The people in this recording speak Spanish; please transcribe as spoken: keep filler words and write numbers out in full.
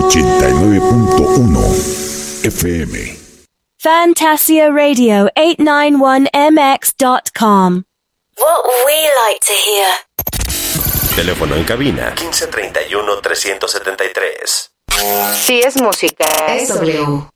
ochenta y nueve punto uno F M. Fantasia Radio eight ninety-one M X dot com. What we like to hear. Teléfono en cabina quince treinta y uno trescientos setenta y tres. Si es música, es W.